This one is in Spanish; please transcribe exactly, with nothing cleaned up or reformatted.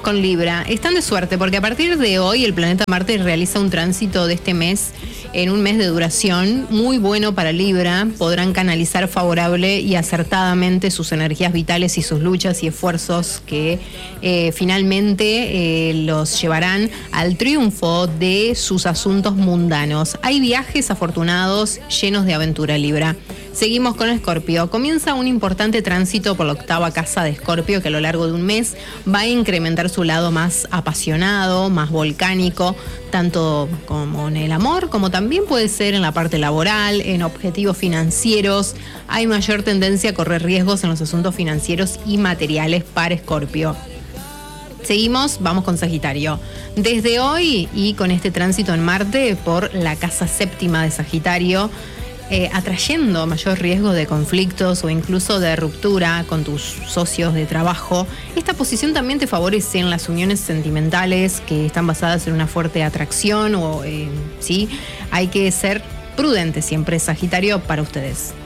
Seguimos con Libra. Están de suerte porque a partir de hoy el planeta Marte realiza un tránsito de este mes en un mes de duración muy bueno para Libra. Podrán canalizar favorable y acertadamente sus energías vitales y sus luchas y esfuerzos que eh, finalmente eh, los llevarán al triunfo de sus asuntos mundanos. Hay viajes afortunados llenos de aventura, Libra. Seguimos con Escorpio. Comienza un importante tránsito por la octava casa de Escorpio que a lo largo de un mes va a incrementar su lado más apasionado, más volcánico, tanto como en el amor, como también puede ser en la parte laboral, en objetivos financieros. Hay mayor tendencia a correr riesgos en los asuntos financieros y materiales para Escorpio. Seguimos, vamos con Sagitario. Desde hoy y con este tránsito en Marte por la casa séptima de Sagitario, Eh, atrayendo mayor riesgo de conflictos o incluso de ruptura con tus socios de trabajo. Esta posición también te favorece en las uniones sentimentales que están basadas en una fuerte atracción o, eh, ¿sí? Hay que ser prudente siempre, Sagitario, para ustedes.